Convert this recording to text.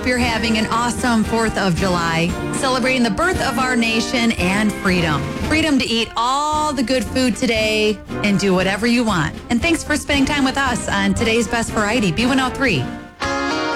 you're having an awesome 4th of July, celebrating the birth of our nation and freedom. Freedom to eat all the good food today and do whatever you want. And thanks for spending time with us on today's Best Variety, B103.